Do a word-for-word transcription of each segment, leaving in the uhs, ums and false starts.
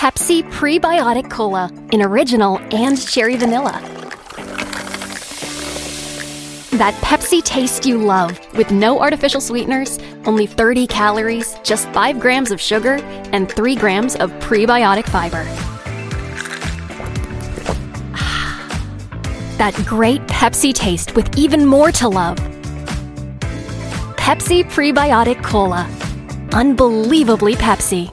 Pepsi Prebiotic Cola in original and cherry vanilla. That Pepsi taste you love with no artificial sweeteners, only thirty calories, just five grams of sugar, and three grams of prebiotic fiber. That great Pepsi taste with even more to love. Pepsi Prebiotic Cola. Unbelievably Pepsi.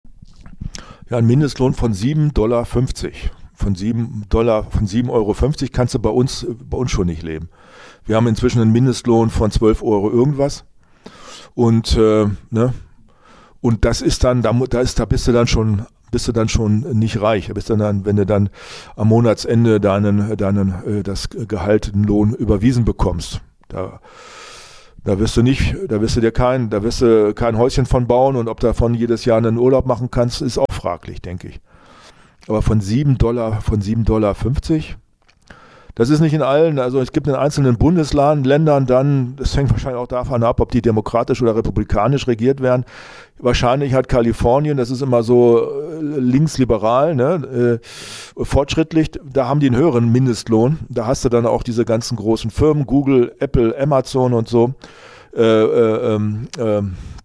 Ja, ein Mindestlohn von sieben Dollar fünfzig. Von sieben Dollar, von sieben Euro fünfzig kannst du bei uns, bei uns schon nicht leben. Wir haben inzwischen einen Mindestlohn von zwölf Euro irgendwas. Und, äh, ne? Und das ist dann, da, da ist, da bist du dann schon, bist du dann schon nicht reich. Da bist du dann, wenn du dann am Monatsende deinen, deinen, äh, das Gehalt, den Lohn überwiesen bekommst. Da, da wirst du nicht, da wirst du dir kein, da wirst du kein Häuschen von bauen, und ob du davon jedes Jahr einen Urlaub machen kannst, ist auch fraglich, denke ich. Aber von sieben Dollar, von sieben Dollar fünfzig, das ist nicht in allen, also es gibt in einzelnen Bundesländern dann, das hängt wahrscheinlich auch davon ab, ob die demokratisch oder republikanisch regiert werden. Wahrscheinlich hat Kalifornien, das ist immer so äh, linksliberal, ne, äh, fortschrittlich, da haben die einen höheren Mindestlohn. Da hast du dann auch diese ganzen großen Firmen, Google, Apple, Amazon und so. Äh, äh, äh,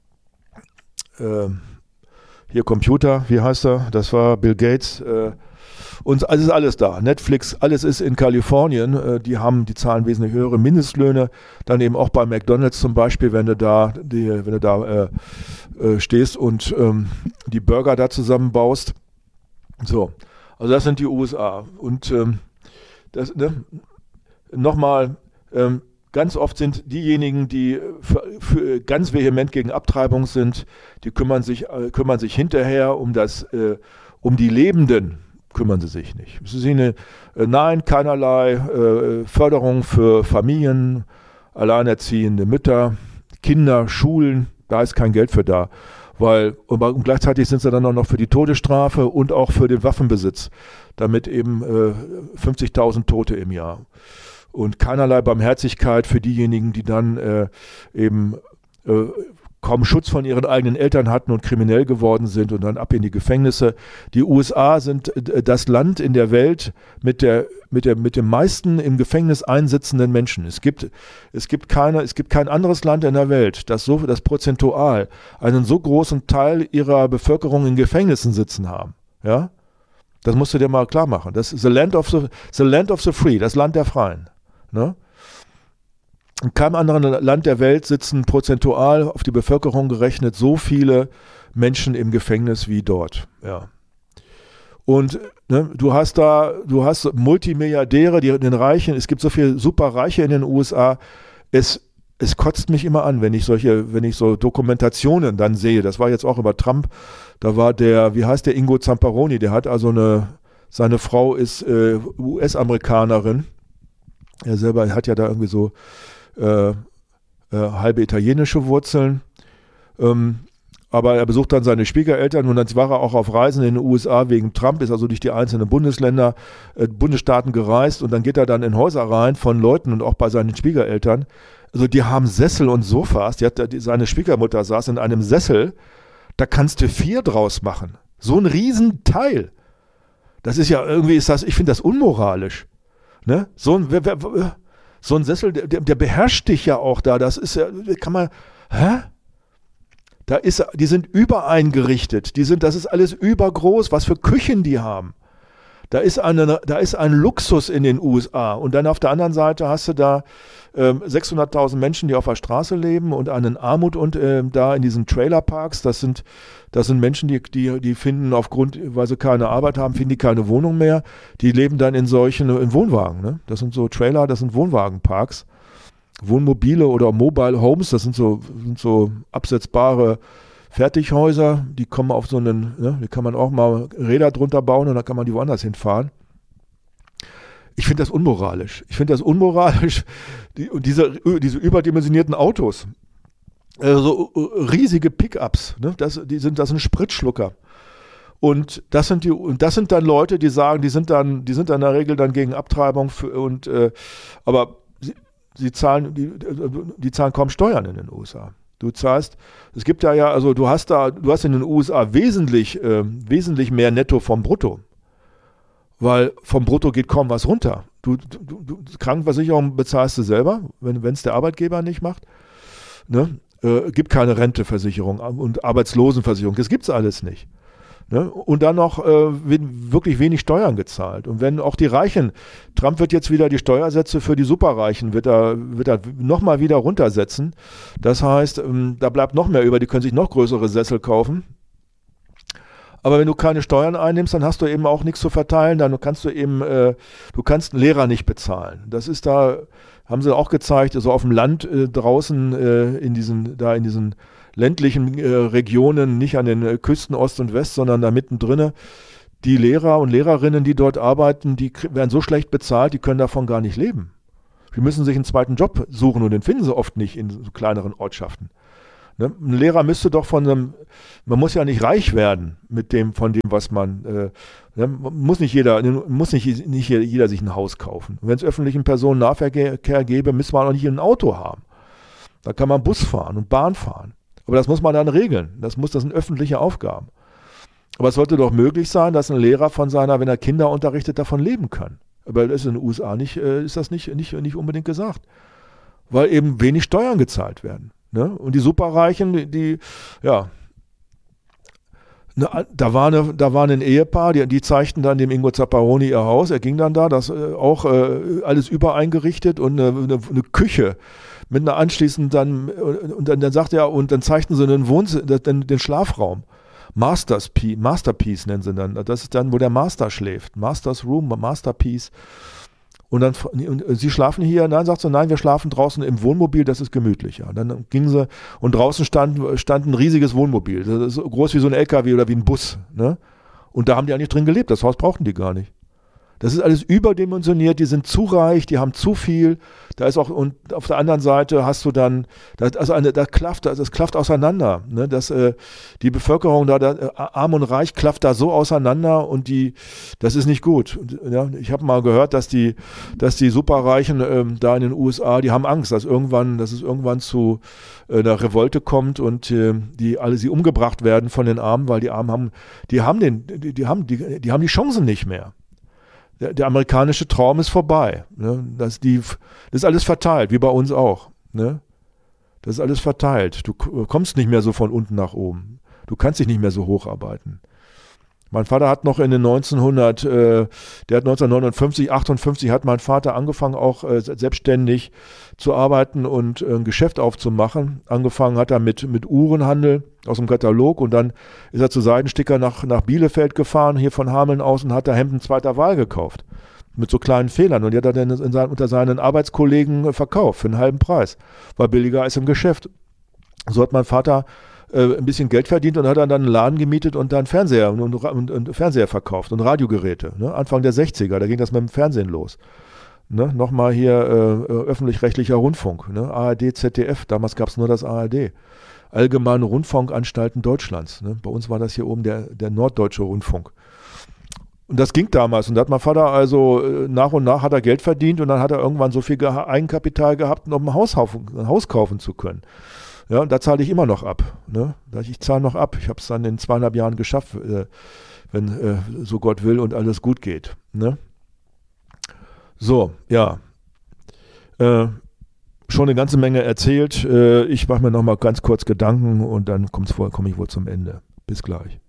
äh, hier Computer, wie heißt er? Das war Bill Gates. Äh, Und es ist alles da. Netflix, alles ist in Kalifornien. Die haben, die zahlen wesentlich höhere Mindestlöhne. Dann eben auch bei McDonald's zum Beispiel, wenn du da, die, wenn du da äh, äh, stehst und ähm, die Burger da zusammenbaust. So, also das sind die U S A. Und ähm, das, ne, nochmal, ähm, ganz oft sind diejenigen, die für, für ganz vehement gegen Abtreibung sind, die kümmern sich, äh, kümmern sich hinterher um das, äh, um die Lebenden. Kümmern sie sich nicht. Es ist eine, äh, nein, keinerlei äh, Förderung für Familien, alleinerziehende Mütter, Kinder, Schulen, da ist kein Geld für da. Weil, und, und gleichzeitig sind sie dann auch noch für die Todesstrafe und auch für den Waffenbesitz, damit eben äh, fünfzigtausend Tote im Jahr. Und keinerlei Barmherzigkeit für diejenigen, die dann äh, eben äh, kaum Schutz von ihren eigenen Eltern hatten und kriminell geworden sind und dann ab in die Gefängnisse. Die U S A sind das Land in der Welt mit der, mit der, mit dem meisten im Gefängnis einsitzenden Menschen. Es gibt, es gibt keine, es gibt kein anderes Land in der Welt, das so, das prozentual einen so großen Teil ihrer Bevölkerung in Gefängnissen sitzen haben. Ja? Das musst du dir mal klar machen. Das ist the land of the, the land of the free, das Land der Freien. Ne? In keinem anderen Land der Welt sitzen prozentual auf die Bevölkerung gerechnet so viele Menschen im Gefängnis wie dort. Ja. Und ne, du hast da, du hast Multimilliardäre, die den Reichen, es gibt so viele Superreiche in den U S A. Es, es kotzt mich immer an, wenn ich solche, wenn ich so Dokumentationen dann sehe. Das war jetzt auch über Trump. Da war der, wie heißt der, Ingo Zamparoni, der hat also eine, seine Frau ist äh, U S-Amerikanerin. Er selber hat ja da irgendwie so Äh, äh, halbe italienische Wurzeln, ähm, aber er besucht dann seine Schwiegereltern und dann war er auch auf Reisen in den U S A wegen Trump, ist also durch die einzelnen Bundesländer, äh, Bundesstaaten gereist und dann geht er dann in Häuser rein von Leuten und auch bei seinen Schwiegereltern. Also die haben Sessel und Sofas, die hat, die, seine Schwiegermutter saß in einem Sessel, da kannst du vier draus machen. So ein Riesenteil. Das ist ja irgendwie, ist das, ich finde das unmoralisch. Ne? So ein, wer, wer, So ein Sessel, der, der beherrscht dich ja auch da. Das ist ja, kann man, hä? Da ist, die sind übereingerichtet. Die sind, das ist alles übergroß, was für Küchen die haben. Da ist eine, da ist ein Luxus in den U S A. Und dann auf der anderen Seite hast du da ähm, sechshunderttausend Menschen, die auf der Straße leben und einen Armut und äh, da in diesen Trailerparks. Das sind, das sind Menschen, die, die, die finden aufgrund, weil sie keine Arbeit haben, finden die keine Wohnung mehr. Die leben dann in solchen, in Wohnwagen. Ne? Das sind so Trailer, das sind Wohnwagenparks. Wohnmobile oder Mobile Homes, das sind so, sind so absetzbare Fertighäuser, die kommen auf so einen, ne, die kann man auch mal Räder drunter bauen und dann kann man die woanders hinfahren. Ich finde das unmoralisch. Ich finde das unmoralisch, die, diese, diese überdimensionierten Autos, äh, so riesige Pickups, ne, das, die sind, das sind Spritschlucker. Und das sind die, und das sind dann Leute, die sagen, die sind dann, die sind dann in der Regel dann gegen Abtreibung für, und äh, aber sie, sie zahlen, die, die zahlen kaum Steuern in den U S A. Du zahlst, es gibt ja ja, also du hast da, du hast in den U S A wesentlich, äh, wesentlich mehr Netto vom Brutto. Weil vom Brutto geht kaum was runter. Du, du, du Krankenversicherung bezahlst du selber, wenn es der Arbeitgeber nicht macht. Ne? Äh, gibt keine Renteversicherung und Arbeitslosenversicherung. Das gibt es alles nicht. Ne? Und dann noch äh, wirklich wenig Steuern gezahlt. Und wenn auch die Reichen, Trump wird jetzt wieder die Steuersätze für die Superreichen, wird er, wird er nochmal wieder runtersetzen. Das heißt, ähm, da bleibt noch mehr über, die können sich noch größere Sessel kaufen. Aber wenn du keine Steuern einnimmst, dann hast du eben auch nichts zu verteilen, dann kannst du eben, äh, du kannst einen Lehrer nicht bezahlen. Das ist da, haben sie auch gezeigt, also auf dem Land äh, draußen äh, in diesen, da in diesen ländlichen äh, Regionen, nicht an den äh, Küsten Ost und West, sondern da mittendrin, die Lehrer und Lehrerinnen, die dort arbeiten, die werden so schlecht bezahlt, die können davon gar nicht leben. Die müssen sich einen zweiten Job suchen und den finden sie oft nicht in so kleineren Ortschaften. Ne? Ein Lehrer müsste doch von einem, man muss ja nicht reich werden mit dem, von dem, was man, äh, ne? muss nicht jeder, muss nicht, nicht jeder sich ein Haus kaufen. Wenn es öffentlichen Personennahverkehr gäbe, müsste man auch nicht ein Auto haben. Da kann man Bus fahren und Bahn fahren. Aber das muss man dann regeln. Das muss, das sind öffentliche Aufgaben. Aber es sollte doch möglich sein, dass ein Lehrer von seiner, wenn er Kinder unterrichtet, davon leben kann. Aber das ist in den U S A nicht, äh, ist das nicht, nicht, nicht unbedingt gesagt. Weil eben wenig Steuern gezahlt werden. Ne? Und die Superreichen, die, die ja, ne, da, war eine, da war ein Ehepaar, die, die zeigten dann dem Ingo Zapparoni ihr Haus. Er ging dann da, das äh, auch äh, alles übereingerichtet und eine, eine, eine Küche mit einer anschließend dann, und dann, dann sagt er, und dann zeigten sie einen Wohns-, den, den Schlafraum. Masterpiece, Masterpiece nennen sie dann. Das ist dann, wo der Master schläft. Master's Room, Masterpiece. Und dann, und sie schlafen hier, nein, sagt sie, nein, wir schlafen draußen im Wohnmobil, das ist gemütlicher. Und dann gingen sie, und draußen stand, stand ein riesiges Wohnmobil, das ist so groß wie so ein L K W oder wie ein Bus, ne? Und da haben die eigentlich drin gelebt, das Haus brauchten die gar nicht. Das ist alles überdimensioniert, die sind zu reich, die haben zu viel. Da ist auch, und auf der anderen Seite hast du dann, das, also eine, das klafft, das klafft auseinander. Ne? Das, äh, die Bevölkerung da, da, arm und reich, klafft da so auseinander und die, das ist nicht gut. Und, ja, ich habe mal gehört, dass die, dass die Superreichen ähm, da in den U S A, die haben Angst, dass irgendwann, dass es irgendwann zu äh, einer Revolte kommt und äh, die alle sie umgebracht werden von den Armen, weil die Armen haben, die haben den, die, die haben die, die haben die Chancen nicht mehr. Der, der amerikanische Traum ist vorbei. Ne? Das, die, das ist alles verteilt, wie bei uns auch. Ne? Das ist alles verteilt. Du kommst nicht mehr so von unten nach oben. Du kannst dich nicht mehr so hocharbeiten. Mein Vater hat noch in den neunzehnhundert, äh, der hat neunzehnhundertneunundfünfzig, achtundfünfzig hat mein Vater angefangen, auch äh, selbstständig zu arbeiten und äh, ein Geschäft aufzumachen. Angefangen hat er mit, mit Uhrenhandel aus dem Katalog und dann ist er zu Seidensticker nach, nach Bielefeld gefahren, hier von Hameln aus, und hat da Hemden zweiter Wahl gekauft. Mit so kleinen Fehlern. Und die hat er dann in sein, unter seinen Arbeitskollegen verkauft für einen halben Preis. War billiger als im Geschäft. So hat mein Vater äh, ein bisschen Geld verdient und hat dann einen Laden gemietet und dann Fernseher und, und, und Fernseher verkauft und Radiogeräte. Ne? Anfang der sechziger, da ging das mit dem Fernsehen los. Ne? Nochmal hier äh, öffentlich-rechtlicher Rundfunk. Ne? A R D, Z D F, damals gab es nur das A R D. Allgemeine Rundfunkanstalten Deutschlands. Ne? Bei uns war das hier oben der, der Norddeutsche Rundfunk. Und das ging damals. Und da hat mein Vater also äh, nach und nach hat er Geld verdient und dann hat er irgendwann so viel Ge- Eigenkapital gehabt, um ein Haus, ein Haus kaufen zu können. Ja, und da zahle ich immer noch ab. Ne? Ich zahle noch ab. Ich habe es dann in zweieinhalb Jahren geschafft, äh, wenn äh, so Gott will und alles gut geht. Ne? So, ja. Äh, schon eine ganze Menge erzählt. Äh, ich mache mir noch mal ganz kurz Gedanken und dann komme ich wohl zum Ende. Bis gleich.